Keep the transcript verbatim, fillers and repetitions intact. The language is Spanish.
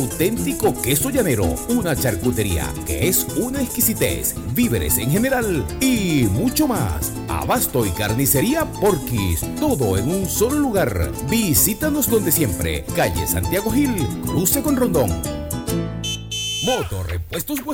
Auténtico queso llanero, una charcutería que es una exquisitez, víveres en general y mucho más. Abasto y carnicería Porquis, todo en un solo lugar. Visítanos donde siempre, calle Santiago Gil, cruce con Rondón. Motor Repuestos